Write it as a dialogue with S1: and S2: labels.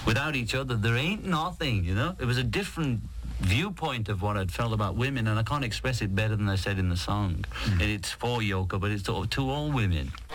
S1: without each other, there ain't nothing, you know? It was a different viewpoint of what I'd felt about women, and I can't express it better than I said in the song. And it's for Yoko, but it's to all women.